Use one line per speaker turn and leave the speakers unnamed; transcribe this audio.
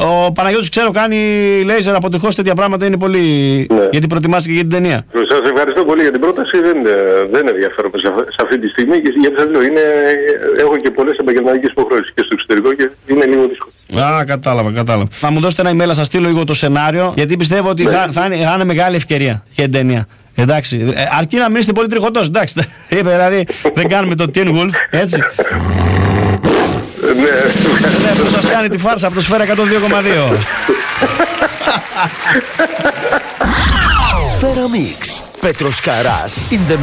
Ο Παναγιώτης, ξέρω, κάνει λέιζερ από τυχώς, τέτοια πράγματα είναι πολύ. Ναι. Γιατί προτιμάσαι και για την ταινία.
Σας ευχαριστώ πολύ για την πρόταση. Δεν ενδιαφέρομαι σε αυτή τη στιγμή, γιατί σας λέω, έχω και πολλές επαγγελματικές υποχρεώσεις και στο εξωτερικό και είναι λίγο δύσκολο.
Κατάλαβα. Θα μου δώσετε ένα email, να σας στείλω λίγο το σενάριο, γιατί πιστεύω ότι θα είναι μεγάλη ευκαιρία για την ταινία. Εντάξει, αρκεί να μην είστε πολύ τριχωτός, εντάξει. Είπε δηλαδή, δεν κάνουμε το Teen Wolf, έτσι. Ναι, που σας κάνει τη φάρσα από το Σφαίρα 102,2.
Σφαίρα Mix. Πέτρος Καράς in the